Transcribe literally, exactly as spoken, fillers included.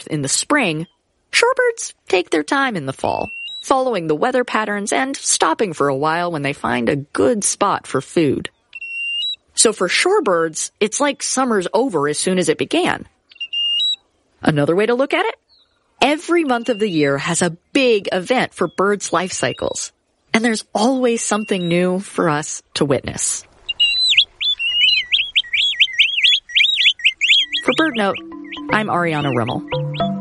in the spring, shorebirds take their time in the fall, following the weather patterns and stopping for a while when they find a good spot for food. So for shorebirds, it's like summer's over as soon as it began. Another way to look at it? Every month of the year has a big event for birds' life cycles, and there's always something new for us to witness. For BirdNote, I'm Ariana Rimmel.